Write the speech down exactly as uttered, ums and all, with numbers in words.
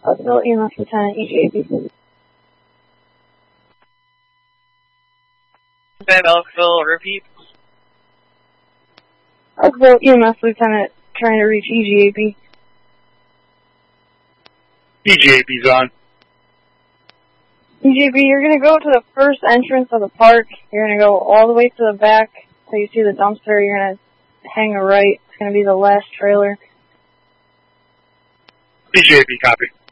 Oakville E M S Lieutenant E J B. Ben Oakville, repeat. Oakville E M S Lieutenant trying to reach E G A B. E G A B's on. E G A B, you're going to go to the first entrance of the park. You're going to go all the way to the back till you see the dumpster. You're going to hang a right. It's going to be the last trailer. E G A B, copy.